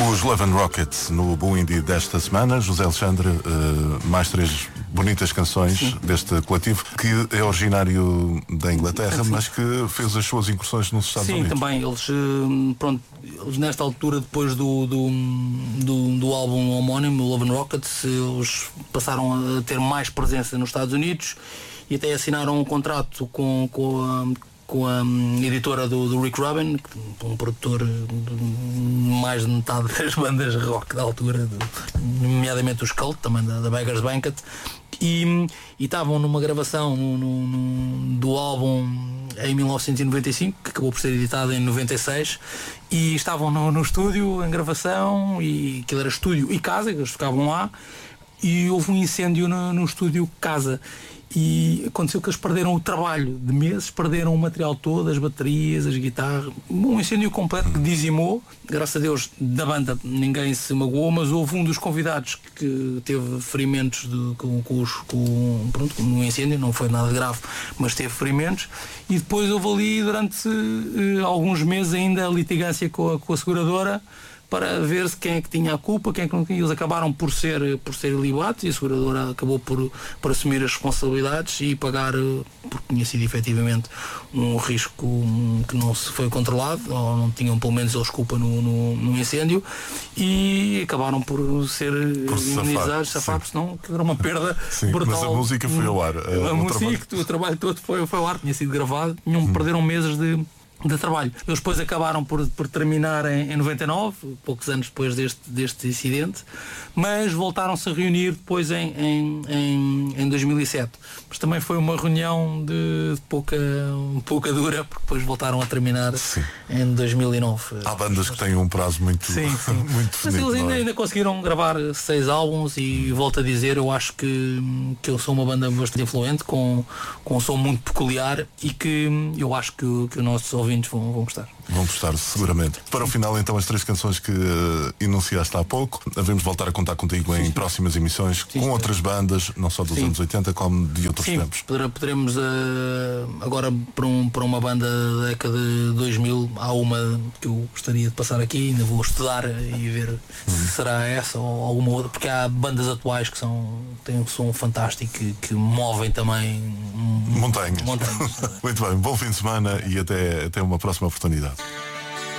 Os Love and Rockets no Boom Indie desta semana. José Alexandre, mais 3 bonitas canções deste coletivo que é originário da Inglaterra, mas que fez as suas incursões nos Estados Unidos. Sim, também. Eles nesta altura, depois do álbum homónimo, Love and Rockets, eles passaram a ter mais presença nos Estados Unidos e até assinaram um contrato com a editora do Rick Rubin, um produtor de mais de metade das bandas rock da altura, nomeadamente os Cult, também da Beggar's Banquet, e estavam numa gravação do álbum em 1995, que acabou por ser editado em 96, e estavam no estúdio em gravação, e aquilo era estúdio e casa, eles ficavam lá, e houve um incêndio no estúdio casa. E aconteceu que eles perderam o trabalho de meses, perderam o material todo, as baterias, as guitarras, um incêndio completo que dizimou. Graças a Deus, da banda ninguém se magoou, mas houve um dos convidados que teve ferimentos no incêndio, não foi nada grave, mas teve ferimentos. E depois houve ali, durante alguns meses ainda, a litigância com a seguradora, para ver se quem é que tinha a culpa, quem é que não tinha. Eles acabaram por ser ilibados e a seguradora acabou por assumir as responsabilidades e pagar, porque tinha sido efetivamente um risco que não se foi controlado, ou não tinham pelo menos eles culpa no incêndio, e acabaram por ser indenizados, safados, senão era uma perda brutal. Mas a música foi ao ar. O trabalho todo foi ao ar, tinha sido gravado, perderam meses de trabalho. Eles depois acabaram por terminar em 99, poucos anos depois deste incidente, mas voltaram-se a reunir depois em 2007. Mas também foi uma reunião de pouca dura, porque depois voltaram a terminar em 2009. Há bandas que têm um prazo muito definido. Mas eles ainda conseguiram gravar 6 álbuns e volto a dizer, eu acho que eu sou uma banda bastante influente, com um som muito peculiar, e que eu acho que os nossos ouvintes vão gostar. Vão gostar, seguramente. Para o final, então, as 3 canções que enunciaste há pouco. Devemos voltar a contar contigo em próximas emissões, com outras bandas, não só dos anos 80, como de outros tempos. Poderemos agora para uma banda da década de 2000, há uma que eu gostaria de passar aqui, ainda vou estudar e ver se será essa ou alguma outra, porque há bandas atuais que têm um som fantástico que movem também montanhas. Muito bem, bom fim de semana e até uma próxima oportunidade.